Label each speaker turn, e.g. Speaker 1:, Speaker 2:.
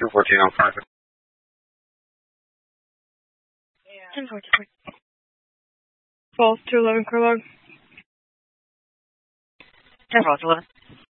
Speaker 1: 214 on Franklin.
Speaker 2: 10-4. False 211 Curlog.
Speaker 3: 10-4, 11.